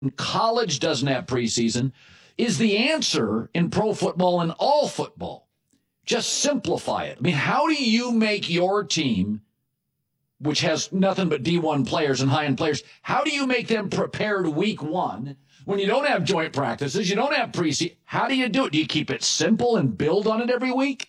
college doesn't have preseason, is the answer in pro football and all football. Just simplify it. I mean, how do you make your team, which has nothing but D1 players and high-end players, how do you make them prepared week one when you don't have joint practices, you don't have preseason? How do you do it? Do you keep it simple and build on it every week?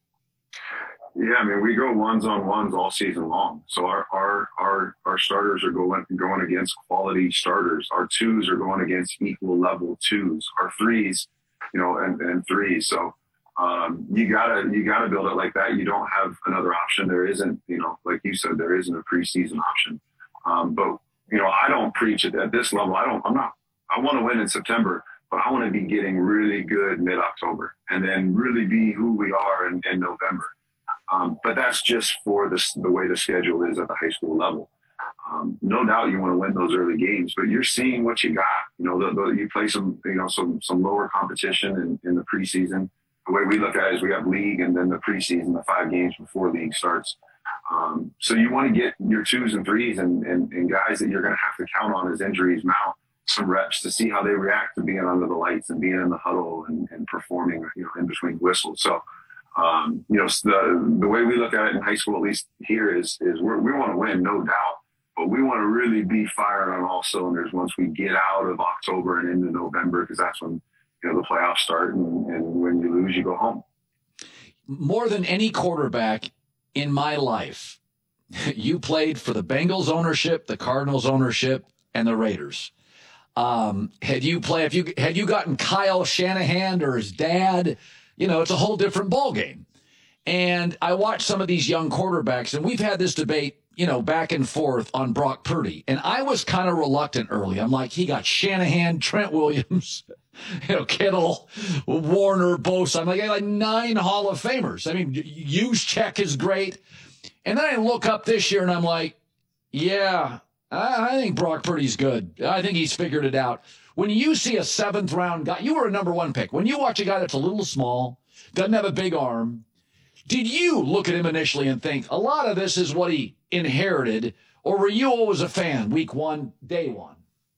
Yeah, I mean, we go ones-on-ones all season long. So our starters are going against quality starters. Our twos are going against equal level twos. Our threes, and threes. So you gotta build it like that. You don't have another option. There isn't, like you said, there isn't a preseason option. But I don't preach it at this level. I want to win in September, but I want to be getting really good mid-October and then really be who we are in November. But that's just for the way the schedule is at the high school level. No doubt you want to win those early games, but you're seeing what you got. You play some lower competition in the preseason. The way we look at it is we have league and then the preseason, the 5 games before league starts. So you want to get your twos and threes and guys that you're going to have to count on as injuries mount some reps to see how they react to being under the lights and being in the huddle and performing, in between whistles. So, the way we look at it in high school, at least here, is we want to win, no doubt, but we want to really be firing on all cylinders once we get out of October and into November, because that's when the playoffs start, and when you lose, you go home. More than any quarterback in my life, you played for the Bengals ownership, the Cardinals ownership, and the Raiders. Had you gotten Kyle Shanahan or his dad, it's a whole different ballgame. And I watched some of these young quarterbacks, and we've had this debate, back and forth on Brock Purdy. And I was kind of reluctant early. I'm like, he got Shanahan, Trent Williams, Kittle, Warner, Bosa. I'm like 9 Hall of Famers. I mean, Juszczyk is great. And then I look up this year and I'm like, yeah, I think Brock Purdy's good. I think he's figured it out. When you see a 7th round guy, you were a number 1 pick. When you watch a guy that's a little small, doesn't have a big arm, did you look at him initially and think a lot of this is what he inherited, or were you always a fan week 1, day 1?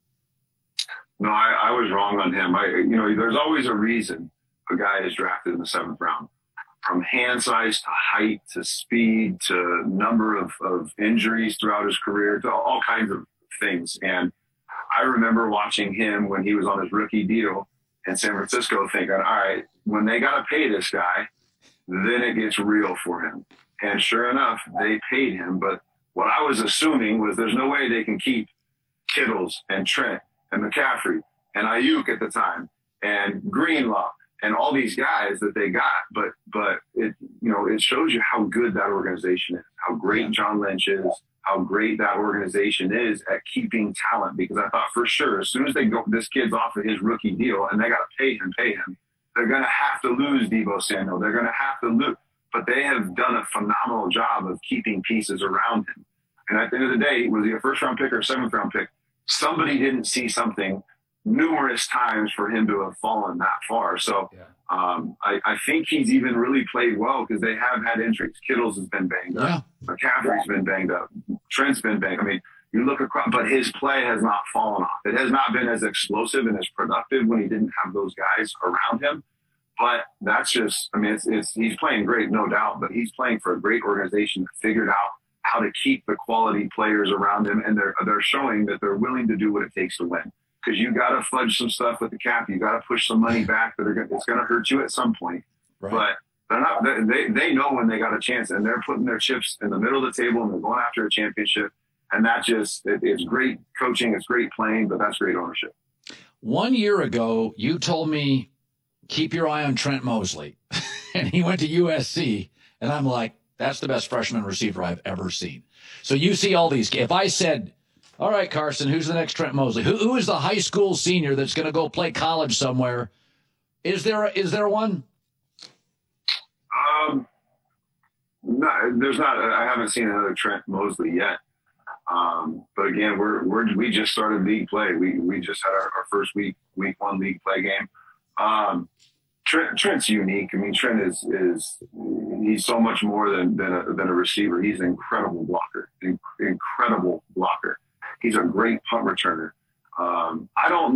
No, I was wrong on him. There's always a reason a guy is drafted in the 7th round. From hand size to height to speed to number of injuries throughout his career to all kinds of things. And I remember watching him when he was on his rookie deal in San Francisco thinking, all right, when they got to pay this guy, then it gets real for him. And sure enough, they paid him. But what I was assuming was there's no way they can keep Kittles and Trent and McCaffrey and Ayuk at the time and Greenlaw and all these guys that they got. But it shows you how good that organization is, how great John Lynch is, how great that organization is at keeping talent. Because I thought for sure, as soon as this kid's off of his rookie deal and they got to pay him, they're going to have to lose Deebo Samuel. They're going to have to lose. But they have done a phenomenal job of keeping pieces around him. And at the end of the day, was he a 1st-round pick or a 7th-round pick? Somebody didn't see something numerous times for him to have fallen that far. So I think he's even really played well because they have had injuries. Kittles has been banged up. McCaffrey's been banged up. Trent's been banged. I mean, you look across, but his play has not fallen off. It has not been as explosive and as productive when he didn't have those guys around him. But that's just, he's playing great, no doubt, but he's playing for a great organization that figured out how to keep the quality players around him. And they're showing that they're willing to do what it takes to win. Because you got to fudge some stuff with the cap. You got to push some money back it's going to hurt you at some point. Right. But they're not. They know when they got a chance, and they're putting their chips in the middle of the table, and they're going after a championship. And that it's great coaching, it's great playing, but that's great ownership. 1 year ago, you told me keep your eye on Trent Mosley, and he went to USC, and I'm like, that's the best freshman receiver I've ever seen. So you see all these. If I said, all right, Carson, who's the next Trent Mosley? Who is the high school senior that's going to go play college somewhere? Is there one? No, there's not. I haven't seen another Trent Mosley yet. But again, we just started league play. We just had our first week 1 league play game. Trent's unique. I mean, Trent he's so much more than a receiver. He's an incredible blocker. Incredible blocker. He's a great punt returner. I don't